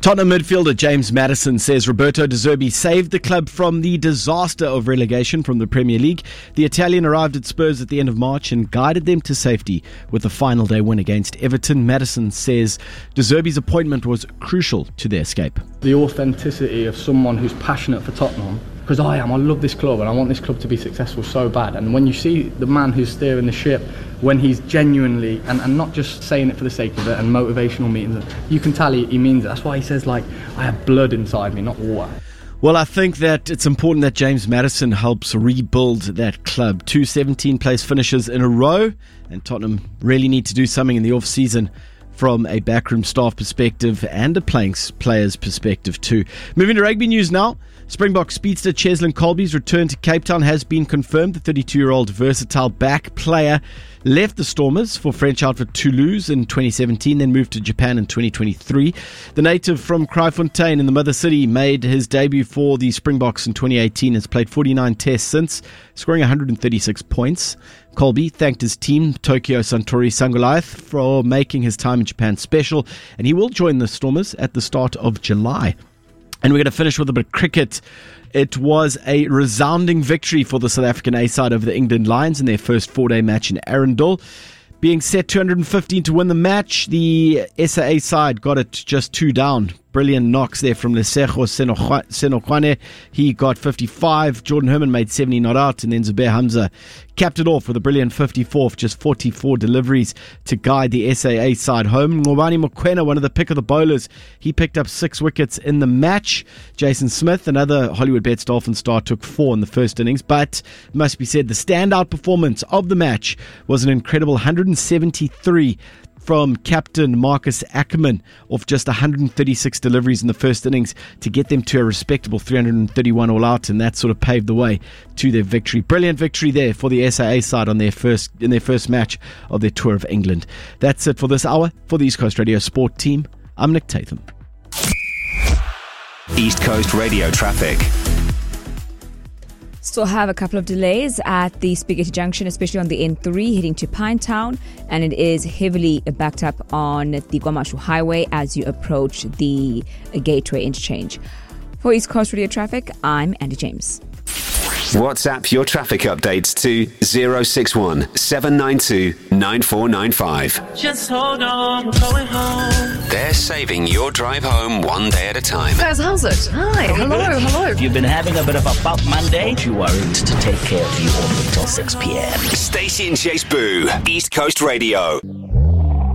Tottenham midfielder James Maddison says Roberto De Zerbi saved the club from the disaster of relegation from the Premier League. The Italian arrived at Spurs at the end of March and guided them to safety with a final day win against Everton. Maddison says De Zerbi's appointment was crucial to their escape. The authenticity of someone who's passionate for Tottenham, because I love this club and I want this club to be successful so bad. And when you see the man who's steering the ship, when he's genuinely, and not just saying it for the sake of it, and motivational meetings, you can tell he means it. That's why he says, like, I have blood inside me, not water. Well, I think that it's important that James Maddison helps rebuild that club. 2 17-place finishes in a row, and Tottenham really need to do something in the off-season from a backroom staff perspective and a player's perspective too. Moving to rugby news now. Springbok speedster Cheslin Kolbe's return to Cape Town has been confirmed. The 32-year-old versatile back player left the Stormers for French outfit Toulouse in 2017, then moved to Japan in 2023. The native from Kraaifontein in the Mother City made his debut for the Springboks in 2018, has played 49 tests since, scoring 136 points. Kolbe thanked his team, Tokyo Suntory Sangoliath, for making his time in Japan special, and he will join the Stormers at the start of July. And we're going to finish with a bit of cricket. It was a resounding victory for the South African A side over the England Lions in their first 4-day match in Arundel. Being set 215 to win the match, the SAA side got it just 2 down. Brilliant knocks there from Lesego Senokwane. He got 55. Jordan Herman made 70 not out. And then Zubair Hamza capped it off with a brilliant 54 for just 44 deliveries to guide the SAA side home. Ngobani Mokoena, one of the pick of the bowlers, he picked up 6 wickets in the match. Jason Smith, another Hollywood Bets Dolphin star, took 4 in the first innings. But it must be said, the standout performance of the match was an incredible 173 from captain Marcus Ackerman off just 136 deliveries in the first innings to get them to a respectable 331 all out, and that sort of paved the way to their victory. Brilliant victory there for the SAA side in their first match of their tour of England. That's it for this hour. For the East Coast Radio Sport team, I'm Nick Tatham. East Coast Radio traffic. Still have a couple of delays at the Spaghetti Junction, especially on the N3 heading to Pinetown, and it is heavily backed up on the KwaMashu Highway as you approach the Gateway interchange. For East Coast Radio Traffic, I'm Andy James. WhatsApp your traffic updates to 061 792 9495. Just hold on, we're going home. They're saving your drive home one day at a time. Guys, how's it? Hi, hello. If you've been having a bit of a bump Monday, you worried to take care of you all until 6 p.m. Stacey and Chase Boo, East Coast Radio.